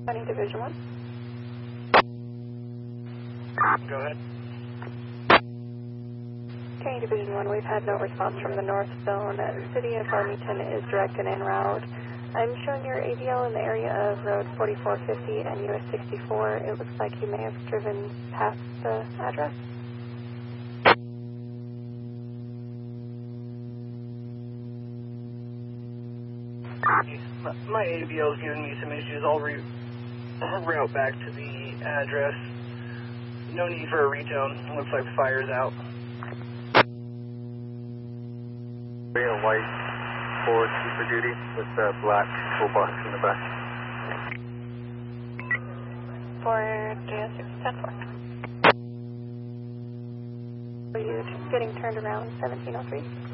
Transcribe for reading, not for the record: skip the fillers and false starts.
County Division 1. Go ahead. County Division 1, we've had no response from the north zone. City of Farmington is directed en route. I'm showing your ADL in the area of Road 4450 and US 64. It looks like you may have driven past the address. My ABL is giving me some issues. I'll route back to the address. No need for a retone. Looks like the fire's out. Green and white Ford Super Duty with a black full box in the back. For JS610-4. Are you getting turned around 1703?